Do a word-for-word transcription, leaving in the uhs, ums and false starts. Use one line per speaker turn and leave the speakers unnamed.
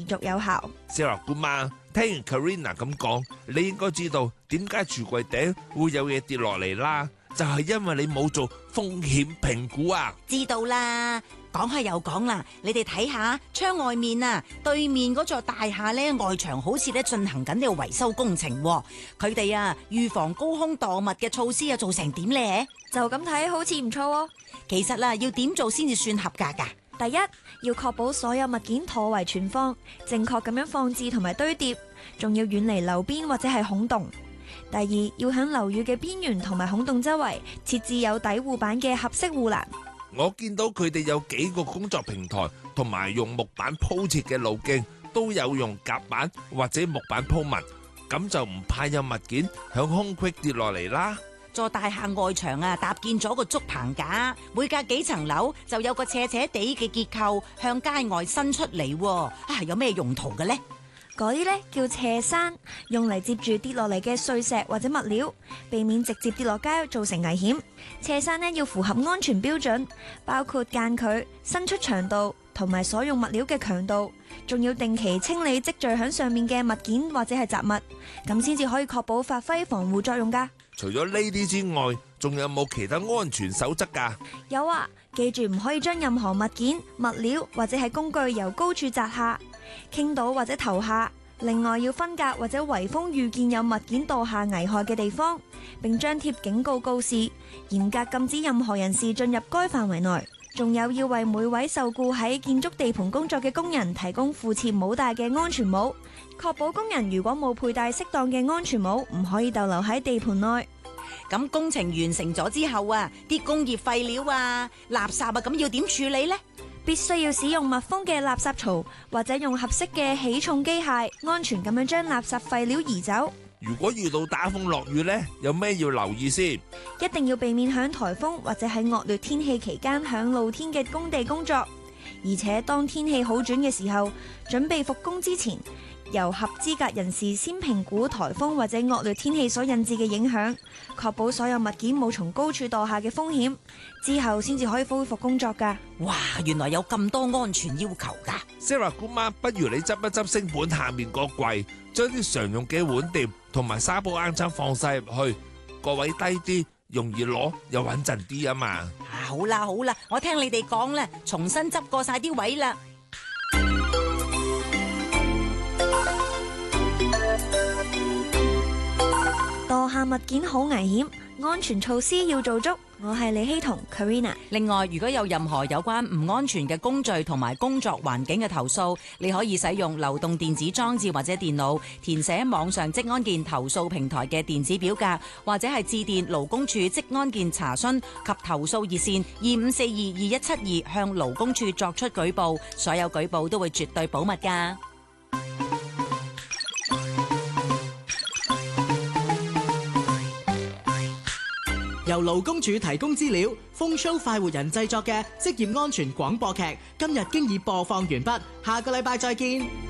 續有效。
Sarah姑媽，聽完 Karina 咁講，你應該知道點解櫥櫃頂會有嘢跌落嚟啦，就係因為你冇做風險評估啊！
知道啦，講下又講啦，你哋睇下窗外面啊，對面嗰座大廈咧外牆好似咧進行緊呢個維修工程，佢哋啊預防高空墮物嘅措施啊做成點咧？
就咁睇好似唔錯喎。
其實啦，要點做先至算合格噶？
第一，要確保所有物件妥為存放，正確咁樣放置同埋堆疊，仲要遠離樓邊或者係孔洞。第二，要響樓宇嘅邊緣同埋孔洞周圍設置有底護板嘅合適護欄。
我見到佢哋有幾個工作平台，同埋用木板鋪設嘅路徑，都有用夾板或者木板鋪紋，咁就唔怕有物件響空隙跌落嚟啦。
座大廈外牆啊，搭建咗個竹棚架，每隔幾層樓就有個斜斜地嘅結構向街外伸出嚟。啊，有咩用途嘅呢？
嗰啲呢叫斜山，用嚟接住跌落嚟嘅碎石或者物料，避免直接跌落街造成危險。斜山呢要符合安全標準，包括間距、伸出長度同埋所用物料嘅強度，仲要定期清理積聚喺上面嘅物件或者係雜物，咁先至可以確保發揮防護作用㗎。
除咗呢啲之外，仲有冇其他安全守則㗎？
有啊，記住唔可以將任何物件、物料或者係工具由高處砸下、傾倒或者投下。另外要分隔或者圍封遇見有物件墮下危害嘅地方，並張貼警告告示，嚴格禁止任何人士進入該範圍內。仲有要為每位受僱喺建築地盤工作嘅工人提供附設帽帶嘅安全帽，確保工人如果冇佩戴適當嘅安全帽，唔可以逗留喺地盤內。
咁工程完成咗之後啊，啲工業廢料啊、垃圾啊，咁要點處理呢？
必須要使用密封嘅垃圾槽，或者用合適嘅起重機械，安全咁樣將垃圾廢料移走。
如果遇到打風落雨呢，有咩要留意先？
一定要避免響颱風或者喺惡劣天氣期間響露天嘅工地工作，而且當天氣好轉嘅時候，準備復工之前，由合資格人士先評估颱風或者惡劣天氣所引致嘅影響，確保所有物件冇從高處墮下嘅風險，之後先至可以恢復工作㗎。
哇，原來有咁多安全要求㗎。
Sarah 姑媽，不如你執一執星盤下面個櫃，將啲常用嘅碗碟同埋紗布罌罉放晒入去，個位低啲，容易攞又穩陣啲啊嘛。
啊，好啦好啦，我聽你哋講啦，重新執過晒啲位啦。
墮下物件好危險，安全措施要做足。我係李希彤 Karina。
另外，如果有任何有關唔安全嘅工序同埋工作環境嘅投訴，你可以使用流動電子裝置或者電腦填寫網上職安健投訴平台嘅電子表格，或者係致電勞工處職安健查詢及投訴熱線二五四二二一七二向勞工處作出舉報，所有舉報都會絕對保密㗎。
由勞工處提供資料，風騷快活人製作嘅職業安全廣播劇，今日經已播放完畢，下個禮拜再見。